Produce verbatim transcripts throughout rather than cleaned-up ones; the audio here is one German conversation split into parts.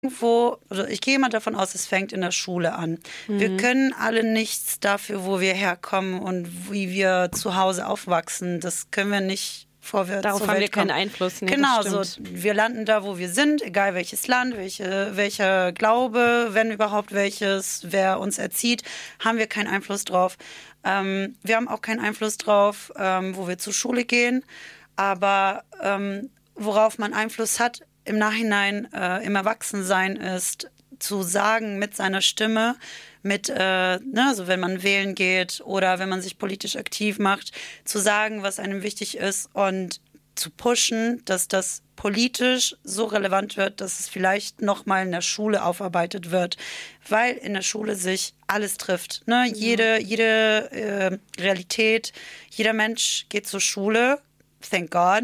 Wo, also ich gehe mal davon aus, es fängt in der Schule an. Mhm. Wir können alle nichts dafür, wo wir herkommen und wie wir zu Hause aufwachsen. Das können wir nicht vorwärts. Darauf haben wir keinen Einfluss. Nee, genau, so wir landen da, wo wir sind, egal welches Land, welche, welcher Glaube, wenn überhaupt welches, wer uns erzieht, haben wir keinen Einfluss drauf. Ähm, wir haben auch keinen Einfluss drauf, ähm, wo wir zur Schule gehen. Aber ähm, worauf man Einfluss hat, im Nachhinein äh, im Erwachsensein ist, zu sagen mit seiner Stimme, mit, äh, ne, also wenn man wählen geht oder wenn man sich politisch aktiv macht, zu sagen, was einem wichtig ist und zu pushen, dass das politisch so relevant wird, dass es vielleicht nochmal in der Schule aufarbeitet wird, weil in der Schule sich alles trifft. Ne? Ja. Jede, jede äh, Realität, jeder Mensch geht zur Schule, thank God.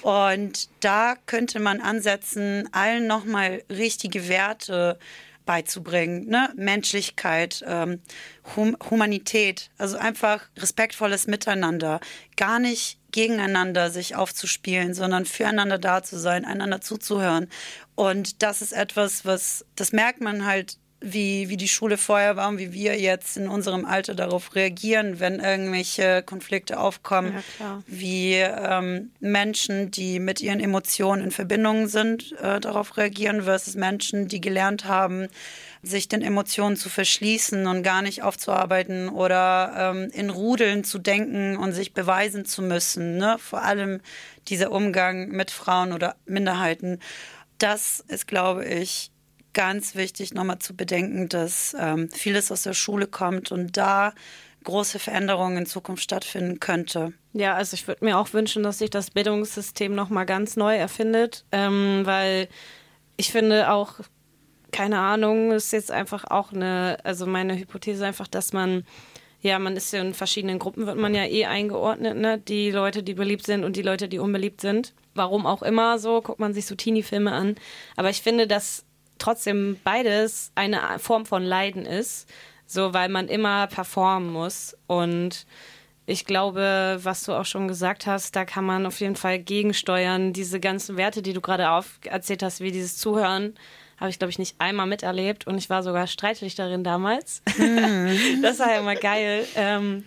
Und da könnte man ansetzen, allen nochmal richtige Werte beizubringen. Ne? Menschlichkeit, ähm, hum- Humanität, also einfach respektvolles Miteinander. Gar nicht gegeneinander sich aufzuspielen, sondern füreinander da zu sein, einander zuzuhören. Und das ist etwas, was, das merkt man halt, wie, wie die Schule vorher war und wie wir jetzt in unserem Alter darauf reagieren, wenn irgendwelche Konflikte aufkommen, ja, klar. wie ähm, Menschen, die mit ihren Emotionen in Verbindung sind, äh, darauf reagieren, versus Menschen, die gelernt haben, sich den Emotionen zu verschließen und gar nicht aufzuarbeiten oder ähm, in Rudeln zu denken und sich beweisen zu müssen. Ne? Vor allem dieser Umgang mit Frauen oder Minderheiten. Das ist, glaube ich, ganz wichtig, nochmal zu bedenken, dass ähm, vieles aus der Schule kommt und da große Veränderungen in Zukunft stattfinden könnte. Ja, also ich würde mir auch wünschen, dass sich das Bildungssystem nochmal ganz neu erfindet, ähm, weil ich finde auch, keine Ahnung, ist jetzt einfach auch eine, also meine Hypothese einfach, dass man, ja, man ist ja in verschiedenen Gruppen, wird man ja eh eingeordnet, ne? Die Leute, die beliebt sind und die Leute, die unbeliebt sind. Warum auch immer so, guckt man sich so Teenie-Filme an. Aber ich finde, dass trotzdem beides eine Form von Leiden ist, so weil man immer performen muss. Und ich glaube, was du auch schon gesagt hast, da kann man auf jeden Fall gegensteuern. Diese ganzen Werte, die du gerade auf erzählt hast, wie dieses Zuhören, habe ich, glaube ich, nicht einmal miterlebt. Und ich war sogar Streitrichterin damals. Mhm. Das war ja immer geil. Ähm,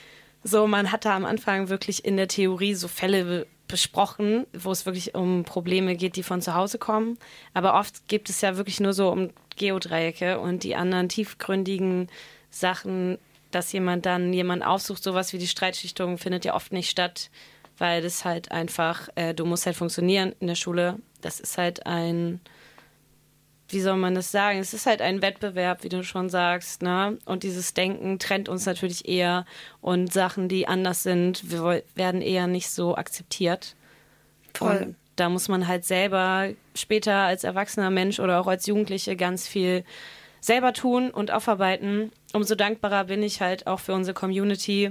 so, man hat da am Anfang wirklich in der Theorie so Fälle besprochen, wo es wirklich um Probleme geht, die von zu Hause kommen. Aber oft gibt es ja wirklich nur so um Geodreiecke und die anderen tiefgründigen Sachen, dass jemand dann jemand aufsucht, sowas wie die Streitschlichtung findet ja oft nicht statt, weil das halt einfach, äh, du musst halt funktionieren in der Schule. Das ist halt ein, wie soll man das sagen? Es ist halt ein Wettbewerb, wie du schon sagst, ne? Und dieses Denken trennt uns natürlich eher und Sachen, die anders sind, wir werden eher nicht so akzeptiert. Voll. Und da muss man halt selber später als erwachsener Mensch oder auch als Jugendliche ganz viel selber tun und aufarbeiten. Umso dankbarer bin ich halt auch für unsere Community,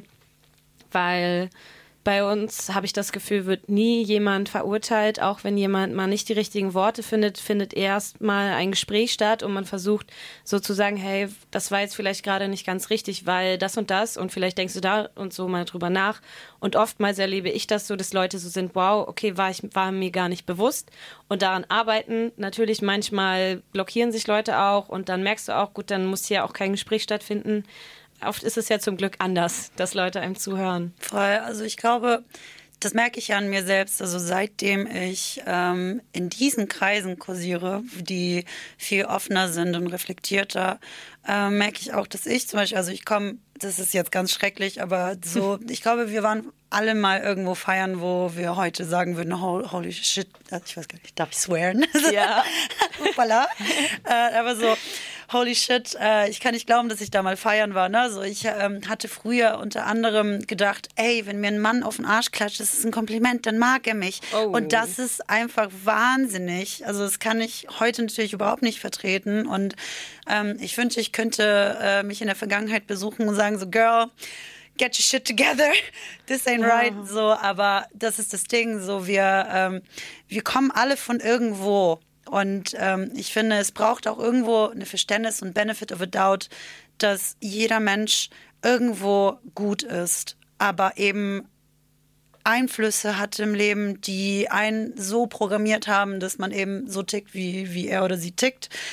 weil bei uns, habe ich das Gefühl, wird nie jemand verurteilt, auch wenn jemand mal nicht die richtigen Worte findet, findet erst mal ein Gespräch statt und man versucht so zu sagen, hey, das war jetzt vielleicht gerade nicht ganz richtig, weil das und das und vielleicht denkst du da und so mal drüber nach. Und oftmals erlebe ich das so, dass Leute so sind, wow, okay, war, ich, war mir gar nicht bewusst und daran arbeiten. Natürlich manchmal blockieren sich Leute auch und dann merkst du auch, gut, dann muss hier auch kein Gespräch stattfinden. Oft ist es ja zum Glück anders, dass Leute einem zuhören. Voll, also ich glaube, das merke ich ja an mir selbst. Also seitdem ich ähm, in diesen Kreisen kursiere, die viel offener sind und reflektierter, äh, merke ich auch, dass ich zum Beispiel, also ich komme, das ist jetzt ganz schrecklich, aber so, ich glaube, wir waren alle mal irgendwo feiern, wo wir heute sagen würden, holy shit, ich weiß gar nicht, darf ich swearen? Ja. Hoppala. äh, aber so, holy shit, äh, ich kann nicht glauben, dass ich da mal feiern war. Ne? Also ich ähm, hatte früher unter anderem gedacht, ey, wenn mir ein Mann auf den Arsch klatscht, das ist ein Kompliment, dann mag er mich. Oh. Und das ist einfach wahnsinnig. Also das kann ich heute natürlich überhaupt nicht vertreten. Und ähm, ich wünschte, ich könnte äh, mich in der Vergangenheit besuchen und sagen so, Girl, get your shit together, this ain't ja. right. So, aber das ist das Ding. So, wir, ähm, wir kommen alle von irgendwo. Und ähm, ich finde, es braucht auch irgendwo eine Verständnis und Benefit of a Doubt, dass jeder Mensch irgendwo gut ist, aber eben Einflüsse hat im Leben, die einen so programmiert haben, dass man eben so tickt, wie, wie er oder sie tickt.